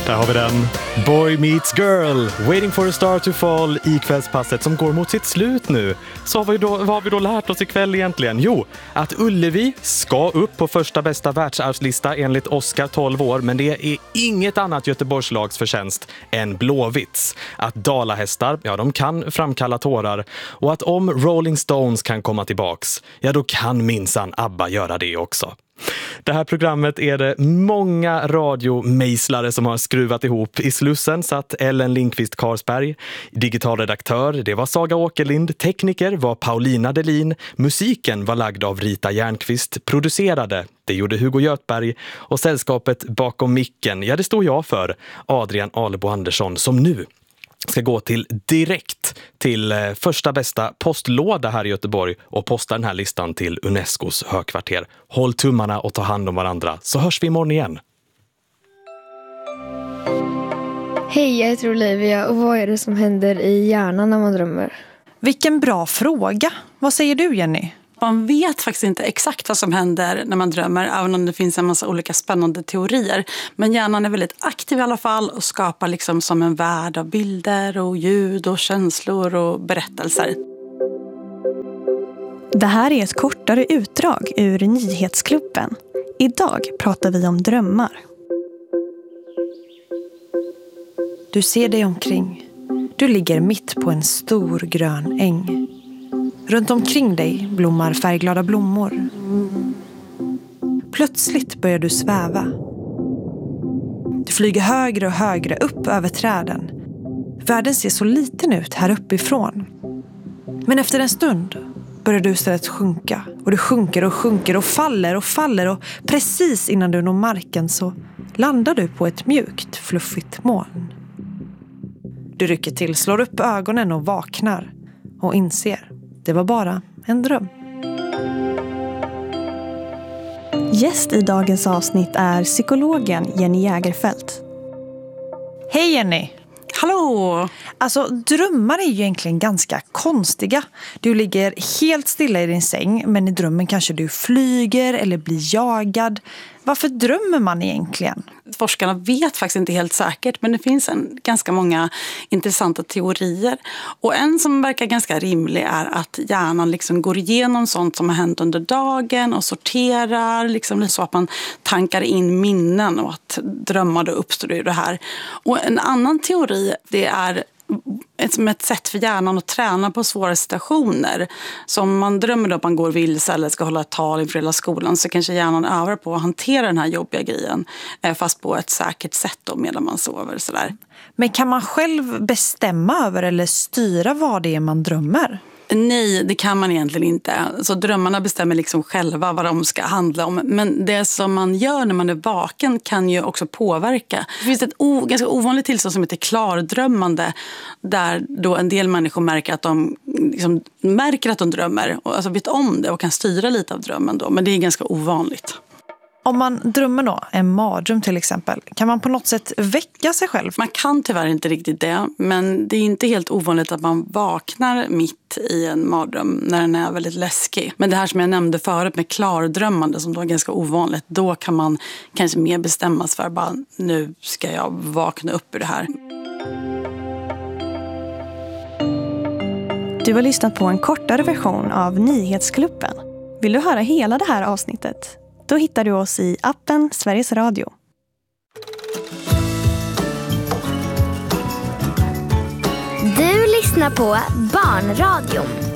Där har vi den. Boy meets girl, waiting for a star to fall i kvällspasset som går mot sitt slut nu. Så vad har vi då lärt oss ikväll egentligen? Jo, att Ullevi ska upp på första bästa världsarvslista enligt Oscar 12 år, men det är inget annat Göteborgslags förtjänst än Blåvitts. Att dalahästar, ja, de kan framkalla tårar, och att om Rolling Stones kan komma tillbaks, ja, då kan minsann ABBA göra det också. Det här programmet är det många radiomejslare som har skruvat ihop. I Slussen satt Ellen Lindqvist Karsberg, digitalredaktör, det var Saga Åkerlind, tekniker var Paulina Delin, musiken var lagd av Rita Järnqvist, producerade, det gjorde Hugo Göthberg, och sällskapet bakom micken, ja, det står jag för, Adrian Alebo Andersson, som nu ska gå direkt till första bästa postlåda här i Göteborg och posta den här listan till Unescos högkvarter. Håll tummarna och ta hand om varandra, så hörs vi imorgon igen. Hej, jag heter Olivia, och vad är det som händer i hjärnan när man drömmer? Vilken bra fråga. Vad säger du, Jenny? Man vet faktiskt inte exakt vad som händer när man drömmer, även om det finns en massa olika spännande teorier. Men hjärnan är väldigt aktiv i alla fall och skapar liksom som en värld av bilder och ljud och känslor och berättelser. Det här är ett kortare utdrag ur Nyhetsklubben. Idag pratar vi om drömmar. Du ser dig omkring. Du ligger mitt på en stor grön äng. Runt omkring dig blommar färgglada blommor. Plötsligt börjar du sväva. Du flyger högre och högre upp över träden. Världen ser så liten ut här uppifrån. Men efter en stund börjar du istället sjunka. Och du sjunker och sjunker och faller och faller. Och precis innan du når marken så landar du på ett mjukt, fluffigt moln. Du rycker till, slår upp ögonen och vaknar. Och inser. Det var bara en dröm. Gäst i dagens avsnitt är psykologen Jenny Jägerfeldt. Hej Jenny! Hallå! Alltså, drömmar är ju egentligen ganska konstiga. Du ligger helt stilla i din säng, men i drömmen kanske du flyger eller blir jagad. Varför drömmer man egentligen? Forskarna vet faktiskt inte helt säkert, men det finns ganska många intressanta teorier. Och en som verkar ganska rimlig är att hjärnan liksom går igenom sånt som har hänt under dagen och sorterar, liksom så att man tankar in minnen och att drömmar då uppstår ur det här. Och en annan teori, det är som ett sätt för hjärnan att träna på svåra situationer. Så om man drömmer då att man går vilse eller ska hålla ett tal inför hela skolan, så kanske hjärnan övar på att hantera den här jobbiga grejen, fast på ett säkert sätt då, medan man sover. Sådär. Men kan man själv bestämma över eller styra vad det är man drömmer? Nej, det kan man egentligen inte. Så drömmarna bestämmer liksom själva vad de ska handla om. Men det som man gör när man är vaken kan ju också påverka. Det finns ett ganska ovanligt tillstånd som heter klardrömmande, där då en del människor märker att de drömmer och alltså vet om det och kan styra lite av drömmen då. Men det är ganska ovanligt. Om man drömmer då, en mardröm till exempel, kan man på något sätt väcka sig själv? Man kan tyvärr inte riktigt det, men det är inte helt ovanligt att man vaknar mitt i en mardröm när den är väldigt läskig. Men det här som jag nämnde förut med klardrömmande, som då är ganska ovanligt, då kan man kanske mer bestämmas för bara, nu ska jag vakna upp ur det här. Du har lyssnat på en kortare version av Nyhetsklubben. Vill du höra hela det här avsnittet? Då hittar du oss i appen Sveriges Radio. Du lyssnar på Barnradion.